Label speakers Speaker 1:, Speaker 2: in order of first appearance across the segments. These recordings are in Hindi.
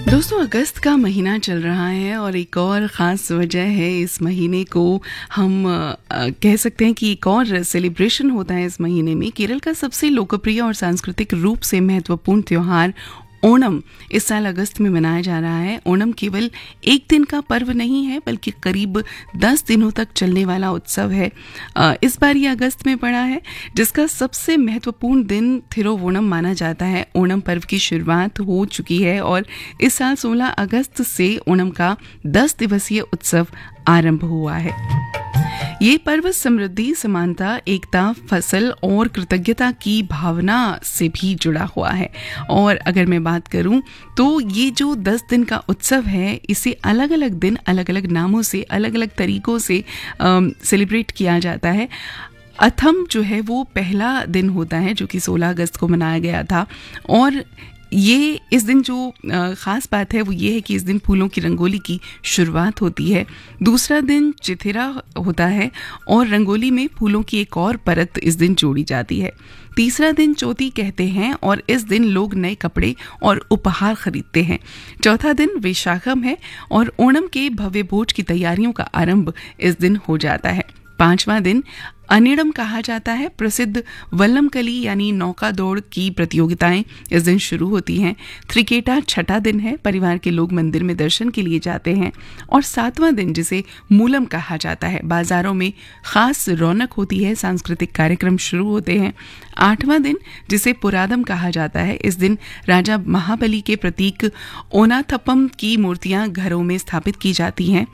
Speaker 1: दोस्तों, अगस्त का महीना चल रहा है और एक और ख़ास वजह है इस महीने को हम कह सकते हैं कि एक और सेलिब्रेशन होता है इस महीने में। केरल का सबसे लोकप्रिय और सांस्कृतिक रूप से महत्वपूर्ण त्यौहार ओणम इस साल अगस्त में मनाया जा रहा है। ओणम केवल एक दिन का पर्व नहीं है बल्कि करीब 10 दिनों तक चलने वाला उत्सव है। इस बार ये अगस्त में पड़ा है, जिसका सबसे महत्वपूर्ण दिन थिरुवोणम माना जाता है। ओणम पर्व की शुरुआत हो चुकी है और इस साल 16 अगस्त से ओणम का 10 दिवसीय उत्सव आरंभ हुआ है। ये पर्व समृद्धि, समानता, एकता, फसल और कृतज्ञता की भावना से भी जुड़ा हुआ है। और अगर मैं बात करूं तो ये जो 10 दिन का उत्सव है, इसे अलग अलग दिन अलग अलग नामों से, अलग अलग तरीकों से सेलिब्रेट किया जाता है। अथम जो है वो पहला दिन होता है, जो कि 16 अगस्त को मनाया गया था। और ये इस दिन जो ख़ास बात है वो ये है कि इस दिन फूलों की रंगोली की शुरुआत होती है। दूसरा दिन चिथिरा होता है और रंगोली में फूलों की एक और परत इस दिन जोड़ी जाती है। तीसरा दिन चौथी कहते हैं और इस दिन लोग नए कपड़े और उपहार खरीदते हैं। चौथा दिन विशाखम है और ओणम के भव्य भोज की तैयारियों का आरंभ इस दिन हो जाता है। पांचवा दिन अनिड़म कहा जाता है। प्रसिद्ध वल्लमकली यानी नौका दौड़ की प्रतियोगिताएं इस दिन शुरू होती हैं। त्रिकेटा छठा दिन है। परिवार के लोग मंदिर में दर्शन के लिए जाते हैं। और सातवां दिन, जिसे मूलम कहा जाता है, बाजारों में खास रौनक होती है, सांस्कृतिक कार्यक्रम शुरू होते हैं। आठवां दिन, जिसे पुरादम कहा जाता है, इस दिन राजा महाबली के प्रतीक ओनाथप्पम की मूर्तियां घरों में स्थापित की जाती हैं।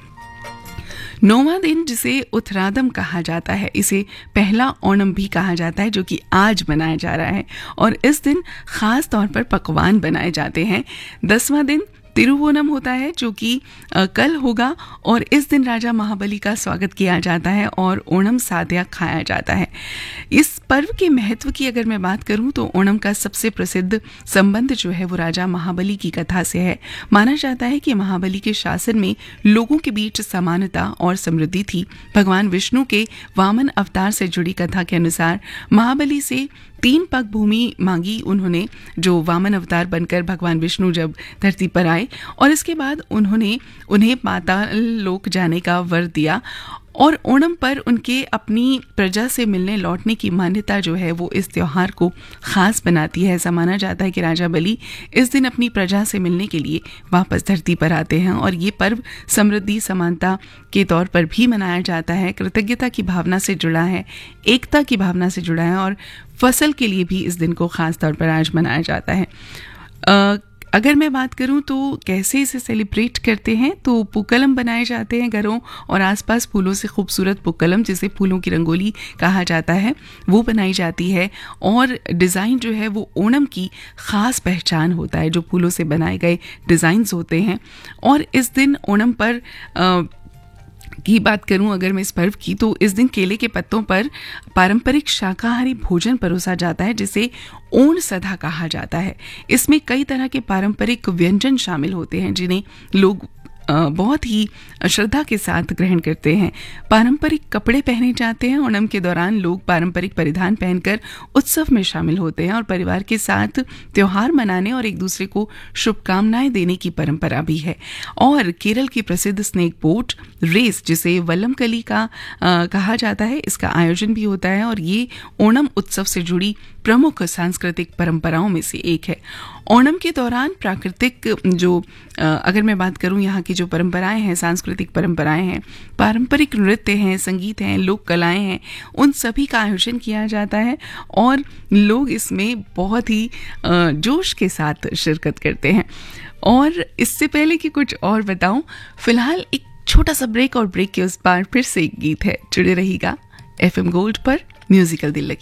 Speaker 1: नौवां दिन, जिसे उत्तरादम कहा जाता है, इसे पहला ओणम भी कहा जाता है, जो कि आज मनाया जा रहा है और इस दिन खास तौर पर पकवान बनाए जाते हैं। 10वां दिन तिरुवोणम होता है, जो कि कल होगा और इस दिन राजा महाबली का स्वागत किया जाता है और ओणम साद्या खाया जाता है। इस पर्व के महत्व की अगर मैं बात करूं तो ओणम का सबसे प्रसिद्ध संबंध जो है वो राजा महाबली की कथा से है। माना जाता है कि महाबली के शासन में लोगों के बीच समानता और समृद्धि थी। भगवान विष्णु के वामन अवतार से जुड़ी कथा के अनुसार महाबली से 3 पग भूमि मांगी उन्होंने, जो वामन अवतार बनकर भगवान विष्णु जब धरती पर आए, और इसके बाद उन्हें पाताल लोक जाने का वर दिया। और ओणम पर उनके अपनी प्रजा से मिलने लौटने की मान्यता जो है वो इस त्योहार को खास बनाती है। ऐसा माना जाता है कि राजा बलि इस दिन अपनी प्रजा से मिलने के लिए वापस धरती पर आते हैं और ये पर्व समृद्धि, समानता के तौर पर भी मनाया जाता है। कृतज्ञता की भावना से जुड़ा है, एकता की भावना से जुड़ा है और फसल के लिए भी इस दिन को खास तौर पर आज मनाया जाता है। अगर मैं बात करूं तो कैसे इसे सेलिब्रेट करते हैं, तो पूक्कलम बनाए जाते हैं घरों और आसपास फूलों से खूबसूरत पूक्कलम, जिसे फूलों की रंगोली कहा जाता है, वो बनाई जाती है। और डिज़ाइन जो है वो ओणम की ख़ास पहचान होता है, जो फूलों से बनाए गए डिज़ाइंस होते हैं। और इस दिन ओणम पर की बात करूं अगर मैं इस पर्व की, तो इस दिन केले के पत्तों पर पारंपरिक शाकाहारी भोजन परोसा जाता है, जिसे ओण सधा कहा जाता है। इसमें कई तरह के पारंपरिक व्यंजन शामिल होते हैं, जिन्हें लोग बहुत ही श्रद्धा के साथ ग्रहण करते हैं। पारंपरिक कपड़े पहने जाते हैं। ओणम के दौरान लोग पारंपरिक परिधान पहनकर उत्सव में शामिल होते हैं और परिवार के साथ त्योहार मनाने और एक दूसरे को शुभकामनाएं देने की परंपरा भी है। और केरल की प्रसिद्ध स्नेक बोट रेस, जिसे वल्लमकली का कहा जाता है, इसका आयोजन भी होता है और ये ओणम उत्सव से जुड़ी प्रमुख सांस्कृतिक परंपराओं में से एक है। ओणम के दौरान प्राकृतिक अगर मैं बात करूं, यहाँ की जो परंपराएं हैं, सांस्कृतिक परंपराएं हैं, पारंपरिक नृत्य हैं, संगीत हैं, लोक कलाएं हैं, उन सभी का आयोजन किया जाता है और लोग इसमें बहुत ही जोश के साथ शिरकत करते हैं। और इससे पहले कि कुछ और बताऊं, फिलहाल एक छोटा सा ब्रेक, और ब्रेक के उस पार फिर से एक गीत है। जुड़े रहिएगा FM गोल्ड पर, म्यूजिकल दिल लगी।